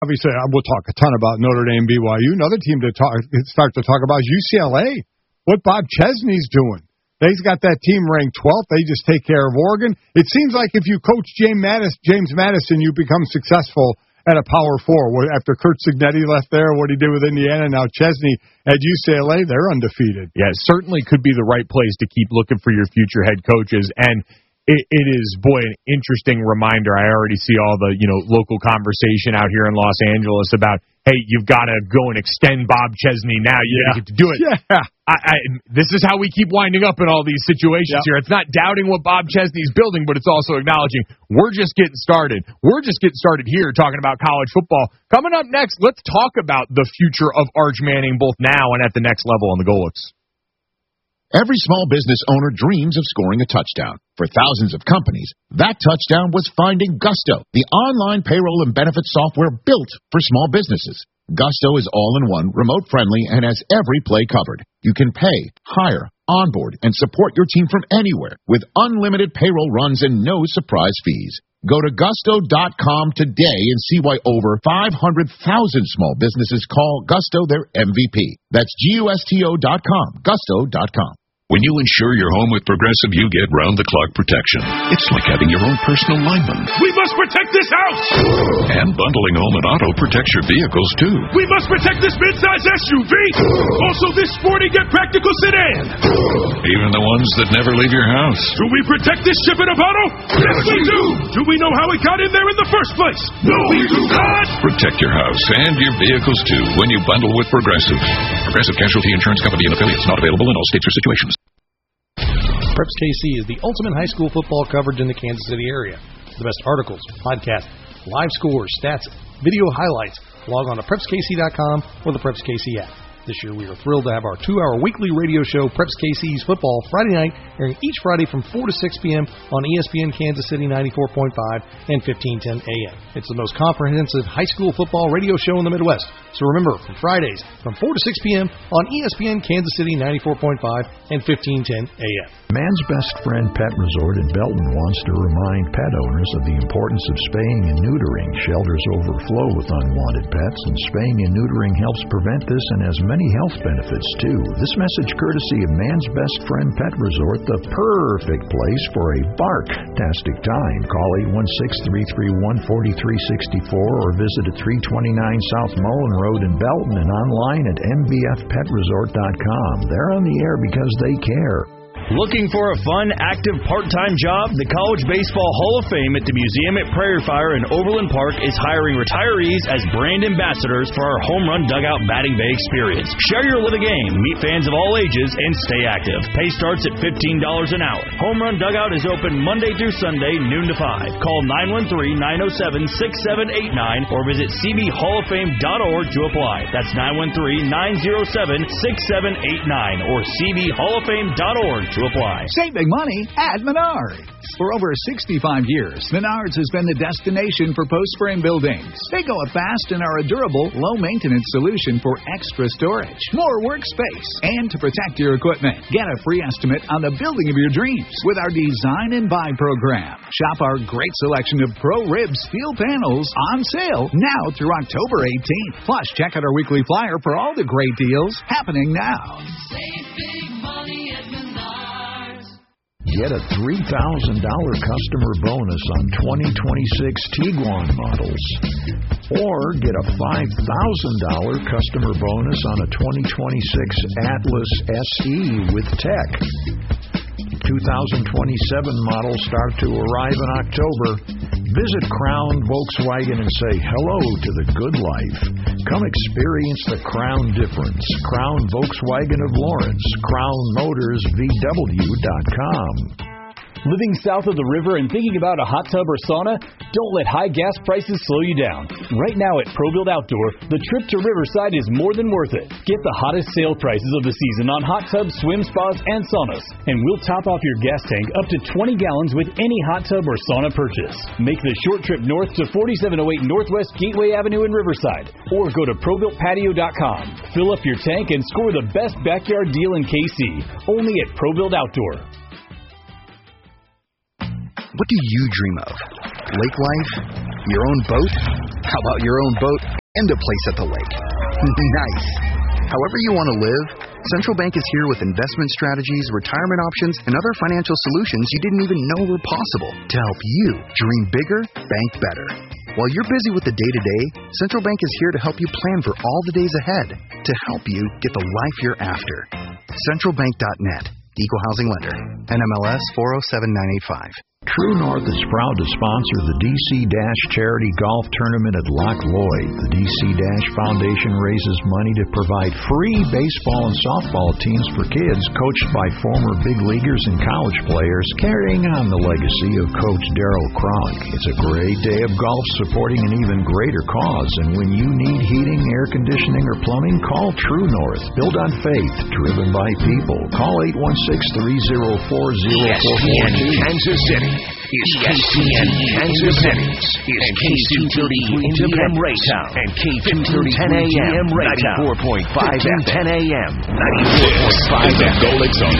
Obviously, we'll talk a ton about Notre Dame, BYU. Another team to start to talk about is UCLA. What Bob Chesney's doing. He's got that team ranked 12th. They just take care of Oregon. It seems like if you coach James Madison, you become successful at a Power Four. After Curt Cignetti left there, what he did with Indiana, now Chesney at UCLA, they're undefeated. Yeah, it certainly could be the right place to keep looking for your future head coaches. And it is, boy, an interesting reminder. I already see all the, local conversation out here in Los Angeles about, hey, you've got to go and extend Bob Chesney now. You get to do it. Yeah. This is how we keep winding up in all these situations here. It's not doubting what Bob Chesney's building, but it's also acknowledging we're just getting started. We're just getting started here talking about college football. Coming up next, let's talk about the future of Arch Manning both now and at the next level on the Golics. Every small business owner dreams of scoring a touchdown. For thousands of companies, that touchdown was finding Gusto, the online payroll and benefits software built for small businesses. Gusto is all-in-one, remote-friendly, and has every play covered. You can pay, hire, onboard, and support your team from anywhere with unlimited payroll runs and no surprise fees. Go to gusto.com today and see why over 500,000 small businesses call Gusto their MVP. That's GUSTO.com, gusto.com. When you insure your home with Progressive, you get round-the-clock protection. It's like having your own personal lineman. We must protect this house! And bundling home and auto protects your vehicles, too. We must protect this midsize SUV! Also this sporty yet practical sedan! Even the ones that never leave your house. Do we protect this ship in a bottle? Yes, we do! Do we know how it got in there in the first place? No, we do not! Protect your house and your vehicles, too, when you bundle with Progressive. Progressive Casualty Insurance Company and affiliates. Not available in all states or situations. Preps KC is the ultimate high school football coverage in the Kansas City area. The best articles, podcasts, live scores, stats, video highlights. Log on to PrepsKC.com or the Preps KC app. This year we are thrilled to have our 2-hour weekly radio show, Preps KC's Football, Friday night, airing each Friday from 4 to 6 p.m. on ESPN Kansas City 94.5 and 1510 AM. It's the most comprehensive high school football radio show in the Midwest. So remember, from Fridays from 4 to 6 p.m. on ESPN Kansas City 94.5 and 1510 AM. Man's Best Friend Pet Resort in Belton wants to remind pet owners of the importance of spaying and neutering. Shelters overflow with unwanted pets, and spaying and neutering helps prevent this and has many health benefits, too. This message courtesy of Man's Best Friend Pet Resort, the perfect place for a bark-tastic time. Call 816-331-4364 or visit at 329 South Mullen Road in Belton and online at mbfpetresort.com. They're on the air because they care. Looking for a fun, active, part-time job? The College Baseball Hall of Fame at the Museum at Prairie Fire in Overland Park is hiring retirees as brand ambassadors for our home run dugout batting bay experience. Share your love of the game, meet fans of all ages, and stay active. Pay starts at $15 an hour. Home run dugout is open Monday through Sunday, noon to 5. Call 913-907-6789 or visit cbhalloffame.org to apply. That's 913-907-6789 or cbhalloffame.org to apply. Saving money at Menards. For over 65 years, Menards has been the destination for post-frame buildings. They go up fast and are a durable, low-maintenance solution for extra storage, more workspace, and to protect your equipment. Get a free estimate on the building of your dreams with our Design and Buy program. Shop our great selection of Pro Rib steel panels on sale now through October 18th. Plus, check out our weekly flyer for all the great deals happening now. Save big money at Menards. Get a $3,000 customer bonus on 2026 Tiguan models. Or get a $5,000 customer bonus on a 2026 Atlas SE with tech. 2027 models start to arrive in October. Visit Crown Volkswagen and say hello to the good life. Come experience the Crown difference. Crown Volkswagen of Lawrence. CrownMotorsVW.com. Living south of the river and thinking about a hot tub or sauna? Don't let high gas prices slow you down. Right now at ProBuild Outdoor, the trip to Riverside is more than worth it. Get the hottest sale prices of the season on hot tubs, swim spas, and saunas. And we'll top off your gas tank up to 20 gallons with any hot tub or sauna purchase. Make the short trip north to 4708 Northwest Gateway Avenue in Riverside. Or go to ProBuiltPatio.com. Fill up your tank and score the best backyard deal in KC. Only at ProBuild Outdoor. What do you dream of? Lake life? Your own boat? How about your own boat and a place at the lake. Nice. However you want to live, Central Bank is here with investment strategies, retirement options, and other financial solutions you didn't even know were possible to help you dream bigger, bank better. While you're busy with the day-to-day, Central Bank is here to help you plan for all the days ahead to help you get the life you're after. CentralBank.net, Equal Housing Lender, NMLS 407985. True North is proud to sponsor the DC Dash Charity Golf Tournament at Loch Lloyd. The DC Dash Foundation raises money to provide free baseball and softball teams for kids coached by former big leaguers and college players, carrying on the legacy of Coach Darryl Cronk. It's a great day of golf supporting an even greater cause, and when you need heating, air conditioning, or plumbing, call True North. Built on faith, driven by people. Call 816-304-0442. Kansas City is KCN Kansas City is K230 Independent Raytown and K230 AM Raytown 94.5 FM 10 AM 94.5 FM. The Golic Zone